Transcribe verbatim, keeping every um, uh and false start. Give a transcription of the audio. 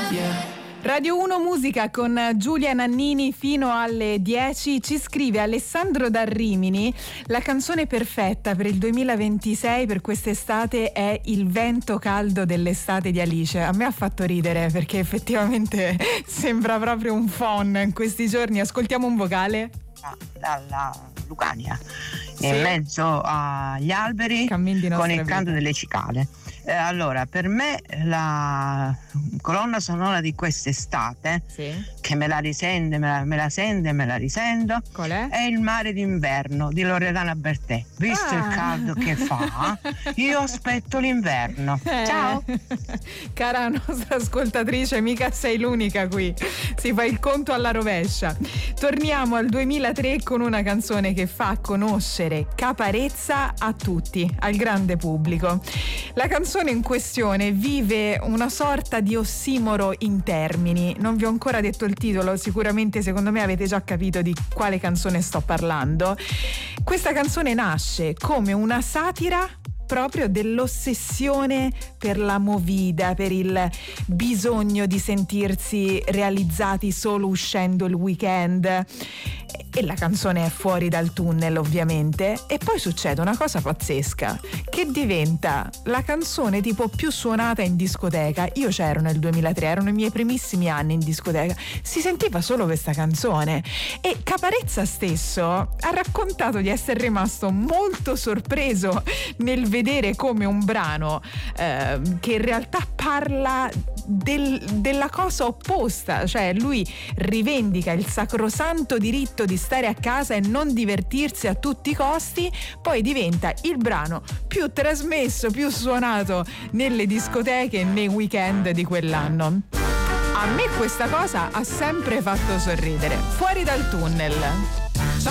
Radio uno Musica con Giulia Nannini fino alle dieci. Ci scrive Alessandro da Rimini: la canzone perfetta per il duemilaventisei, per quest'estate, è Il vento caldo dell'estate di Alice. A me ha fatto ridere perché effettivamente sembra proprio un phon in questi giorni. Ascoltiamo un vocale dalla Lucania, sì, in mezzo agli alberi con il vita. canto delle cicale. Eh, allora, per me la colonna sonora di quest'estate, sì, che me la risente, me la, me la sente, me la risento, qual è? È Il mare d'inverno di Loredana Bertè. Visto ah. il caldo che fa, io aspetto l'inverno. Eh. Ciao! Cara nostra ascoltatrice, mica sei l'unica qui, si fa il conto alla rovescia. Torniamo al duemilatré con una canzone che fa conoscere Caparezza a tutti, al grande pubblico. La canzone in questione vive una sorta di ossimoro in termini. Non vi ho ancora detto il titolo, sicuramente secondo me avete già capito di quale canzone sto parlando. Questa canzone nasce come una satira proprio dell'ossessione per la movida, per il bisogno di sentirsi realizzati solo uscendo il weekend. E la canzone è fuori dal tunnel, ovviamente, e poi succede una cosa pazzesca, che diventa la canzone tipo più suonata in discoteca. Io c'ero nel duemilatré, erano i miei primissimi anni in discoteca, si sentiva solo questa canzone e Caparezza stesso ha raccontato di essere rimasto molto sorpreso nel vedere come un brano eh, che in realtà parla del, della cosa opposta, cioè lui rivendica il sacrosanto diritto di stare a casa e non divertirsi a tutti i costi, poi diventa il brano più trasmesso, più suonato nelle discoteche e nei weekend di quell'anno. A me questa cosa ha sempre fatto sorridere. Fuori dal tunnel.